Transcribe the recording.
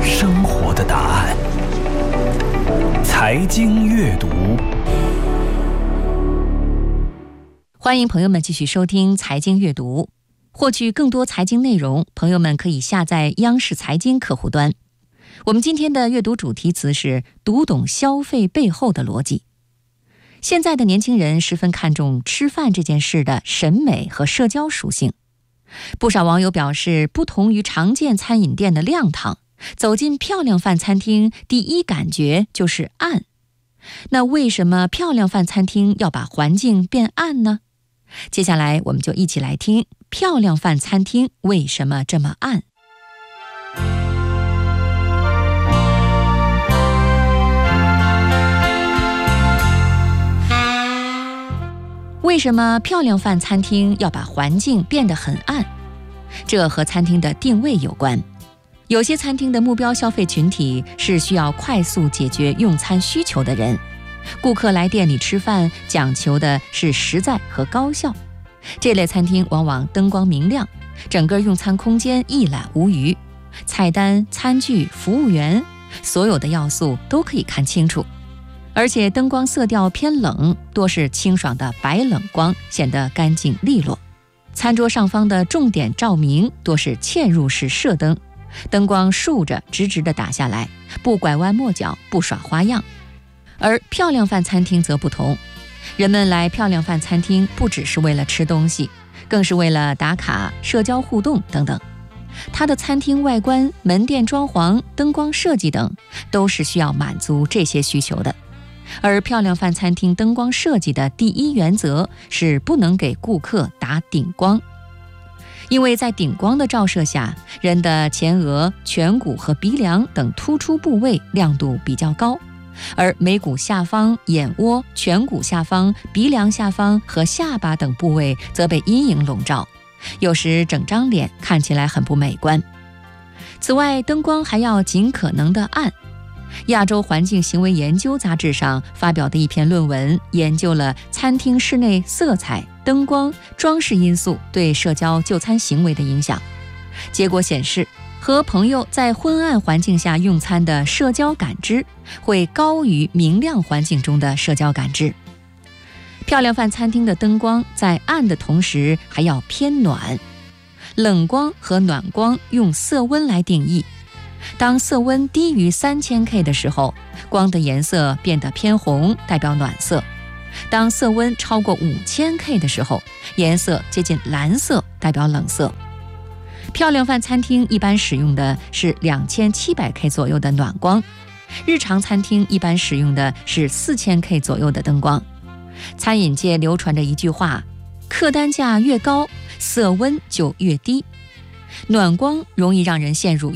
生活的答案。财经阅读， 欢迎朋友们继续收听财经阅读。获取更多财经内容，朋友们可以下载央视财经客户端。我们今天的阅读主题词是读懂消费背后的逻辑。现在的年轻人十分看重吃饭这件事的审美和社交属性。不少网友表示，不同于常见餐饮店的亮堂，走进漂亮饭餐厅，第一感觉就是暗。那为什么漂亮饭餐厅要把环境变暗呢？接下来我们就一起来听漂亮饭餐厅为什么这么暗。为什么漂亮饭餐厅要把环境变得很暗？这和餐厅的定位有关。有些餐厅的目标消费群体是需要快速解决用餐需求的人，顾客来店里吃饭讲求的是实在和高效。这类餐厅往往灯光明亮，整个用餐空间一览无余，菜单、餐具、服务员，所有的要素都可以看清楚。而且灯光色调偏冷，多是清爽的白冷光，显得干净利落。餐桌上方的重点照明多是嵌入式射灯，灯光竖着直直地打下来，不拐弯抹角，不耍花样。而漂亮饭餐厅则不同，人们来漂亮饭餐厅不只是为了吃东西，更是为了打卡、社交互动等等。它的餐厅外观、门店装潢、灯光设计等，都是需要满足这些需求的。而漂亮饭餐厅灯光设计的第一原则是不能给顾客打顶光，因为在顶光的照射下，人的前额、颧骨和鼻梁等突出部位亮度比较高，而眉骨下方、眼窝、颧骨下方、鼻梁下方和下巴等部位则被阴影笼罩，有时整张脸看起来很不美观。此外，灯光还要尽可能的暗。亚洲环境行为研究杂志上发表的一篇论文，研究了餐厅室内色彩、灯光、装饰因素对社交就餐行为的影响。结果显示，和朋友在昏暗环境下用餐的社交感知会高于明亮环境中的社交感知。漂亮饭餐厅的灯光在暗的同时还要偏暖。冷光和暖光用色温来定义。当色温低于3000K 的时候，光的颜色变得偏红，代表暖色；当色温超过5000K 的时候，颜色接近蓝色，代表冷色。漂亮饭餐厅一般使用的是2700K 左右的暖光，日常餐厅一般使用的是4000K 左右的灯光。餐饮界流传着一句话：客单价越高，色温就越低。暖光容易让人陷入